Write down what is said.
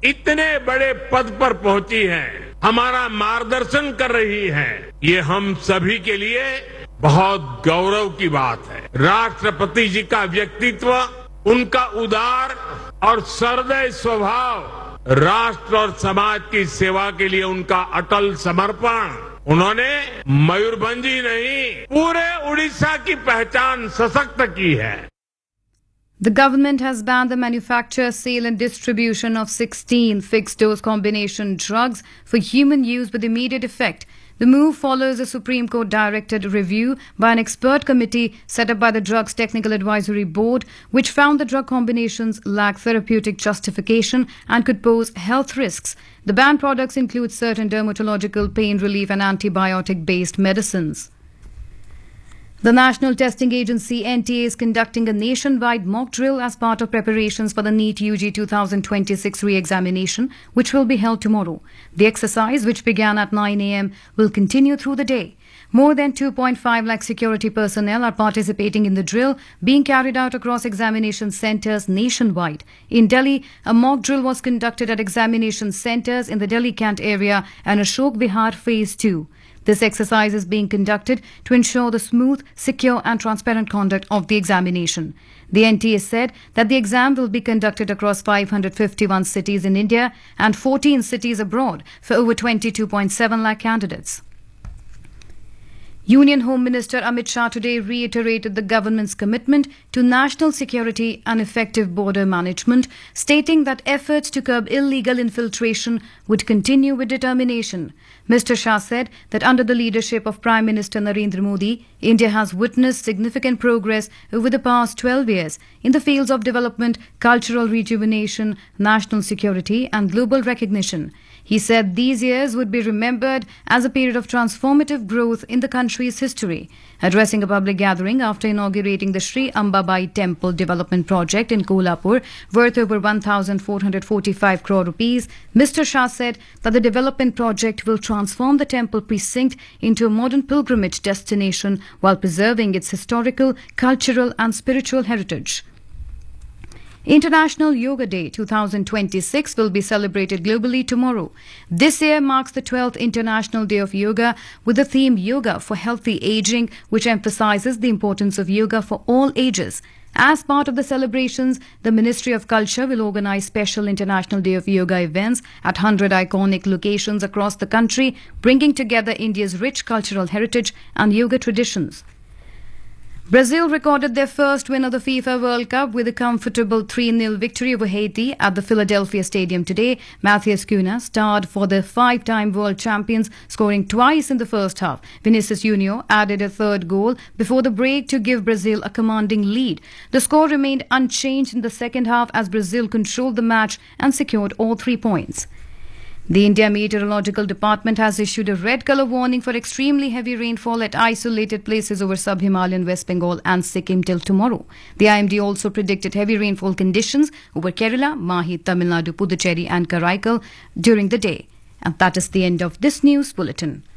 इतने बड़े पद पर पहुंची हैं, हमारा मार्गदर्शन कर रही हैं, ये हम सभी के लिए बहुत गौरव की बात है। राष्ट्रपति जी का व्यक्तित्व, उनका उदार और सहृदय स्वभाव, राष्ट्र और समाज की सेवा के लिए उनका अटल समर्पण, उन्होंने मयूरभंज ही नहीं पूरे उड़ीसा की पहचान सशक्त की है। The government has banned the manufacture, sale and distribution of 16 fixed-dose combination drugs for human use with immediate effect. The move follows a Supreme Court-directed review by an expert committee set up by the Drugs Technical Advisory Board, which found the drug combinations lack therapeutic justification and could pose health risks. The banned products include certain dermatological, pain relief and antibiotic-based medicines. The National Testing Agency NTA is conducting a nationwide mock drill as part of preparations for the NEET UG 2026 re-examination, which will be held tomorrow. The exercise, which began at 9 a.m., will continue through the day. More than 2.5 lakh security personnel are participating in the drill, being carried out across examination centres nationwide. In Delhi, a mock drill was conducted at examination centres in the Delhi Cant area and Ashok Vihar Phase 2. This exercise is being conducted to ensure the smooth, secure and transparent conduct of the examination. The NTA said that the exam will be conducted across 551 cities in India and 14 cities abroad for over 22.7 lakh candidates. Union Home Minister Amit Shah today reiterated the government's commitment to national security and effective border management, stating that efforts to curb illegal infiltration would continue with determination. Mr. Shah said that under the leadership of Prime Minister Narendra Modi, India has witnessed significant progress over the past 12 years in the fields of development, cultural rejuvenation, national security and global recognition. He said these years would be remembered as a period of transformative growth in the country's history. Addressing a public gathering after inaugurating the Sri Ambabai Temple Development Project in Kolhapur, worth over 1,445 crore rupees, Mr. Shah said that the development project will transform the temple precinct into a modern pilgrimage destination while preserving its historical, cultural and spiritual heritage. International Yoga Day 2026 will be celebrated globally tomorrow. This year marks the 12th International Day of Yoga with the theme Yoga for Healthy Aging, which emphasizes the importance of yoga for all ages. As part of the celebrations, the Ministry of Culture will organize special International Day of Yoga events at 100 iconic locations across the country, bringing together India's rich cultural heritage and yoga traditions. Brazil recorded their first win of the FIFA World Cup with a comfortable 3-0 victory over Haiti at the Philadelphia Stadium today. Matheus Cunha starred for the five-time world champions, scoring twice in the first half. Vinicius Junior added a third goal before the break to give Brazil a commanding lead. The score remained unchanged in the second half as Brazil controlled the match and secured all 3 points. The India Meteorological Department has issued a red colour warning for extremely heavy rainfall at isolated places over sub-Himalayan West Bengal and Sikkim till tomorrow. The IMD also predicted heavy rainfall conditions over Kerala, Mahi, Tamil Nadu, Puducherry and Karaikal during the day. And that is the end of this news bulletin.